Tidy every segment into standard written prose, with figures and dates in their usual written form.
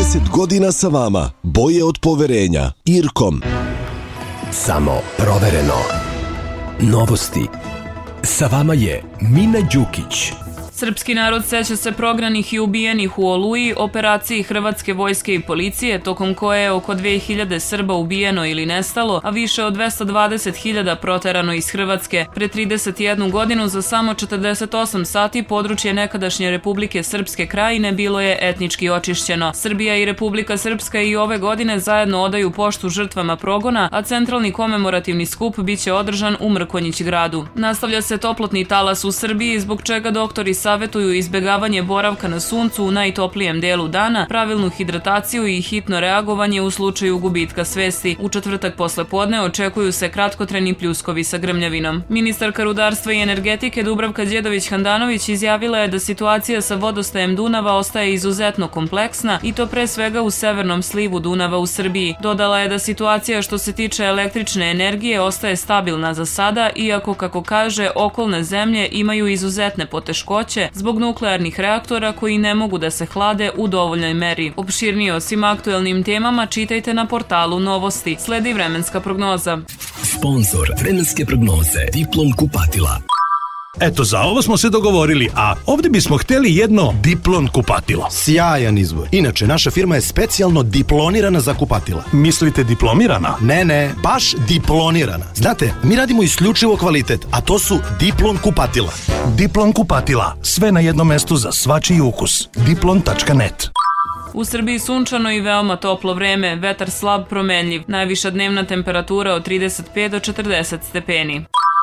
30 godina sa vama. Boje od poverenja. Irkom. Samo provereno. Novosti. Sa vama je Mina Đukić. Srpski narod seća se prognanih i ubijenih u Oluji, operaciji hrvatske vojske i policije, tokom koje je oko 2000 Srba ubijeno ili nestalo, a više od 220.000 proterano iz Hrvatske. Pre 31 godinu za samo 48 sati područje nekadašnje Republike Srpske Krajine bilo je etnički očišćeno. Srbija i Republika Srpska i ove godine zajedno odaju poštu žrtvama progona, a centralni komemorativni skup biće održan u Mrkonjić gradu. Nastavlja se toplotni talas u Srbiji, zbog čega doktori savjetuju izbjegavanje boravka na suncu u najtoplijem delu dana, pravilnu hidrataciju i hitno reagovanje u slučaju gubitka svesti. U četvrtak posle podne očekuju se kratkotreni pljuskovi sa grmljavinom. Ministarka rudarstva i energetike Dubravka Đedović-Handanović izjavila je da situacija sa vodostajem Dunava ostaje izuzetno kompleksna i to pre svega u severnom slivu Dunava u Srbiji. Dodala je da situacija što se tiče električne energije ostaje stabilna za sada, iako, kako kaže, okolne zemlje imaju izuzetne poteškoće zbog nuklearnih reaktora koji ne mogu da se hlade u dovoljnoj meri. Opširnije o svim aktuelnim temama čitajte na portalu Novosti. Sledi vremenska prognoza. Sponzor vremenske prognoze Diplom kupatila. Eto, za ovo smo se dogovorili, a ovdje bismo htjeli jedno Diplon kupatilo. Sjajan izbor. Inače, naša firma je specijalno diplonirana za kupatila. Mislite diplomirana? Ne, baš diplonirana. Znate, mi radimo isključivo kvalitet, a to su Diplon kupatila. Diplon kupatila. Sve na jednom mestu za svačiji ukus. Diplon.net. U Srbiji sunčano i veoma toplo vreme, vetar slab promenljiv, najviša dnevna temperatura od 35 do 40 stepeni.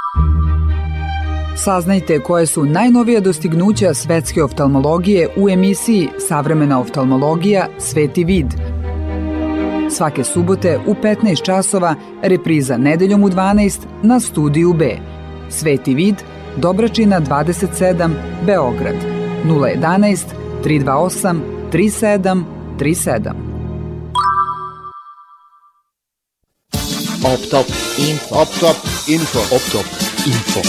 Saznajte koje su najnovija dostignuća svetske oftalmologije u emisiji Savremena oftalmologija – Sveti vid. Svake subote u 15 časova, repriza nedeljom u 12 na Studiju B. Sveti vid, Dobračina 27, Beograd, 011 328 3737. Optop info.